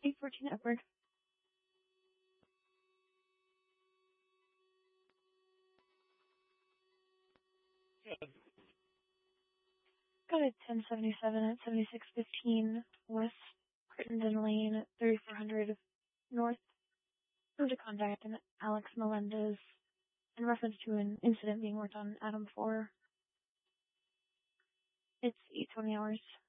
814 Edward. Got a 1077 at 7615 West Crittenden Lane, 3400 North. To contact an Alex Melendez in reference to an incident being worked on Adam 4. It's 8:20 hours.